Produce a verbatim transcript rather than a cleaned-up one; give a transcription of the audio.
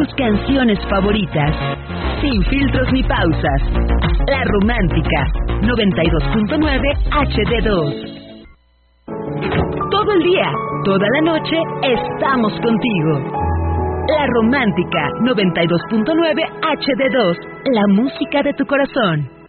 tus canciones favoritas, sin filtros ni pausas. La Romántica, noventa y dos punto nueve H D dos. Todo el día, toda la noche, estamos contigo. La Romántica, noventa y dos punto nueve H D dos, la música de tu corazón.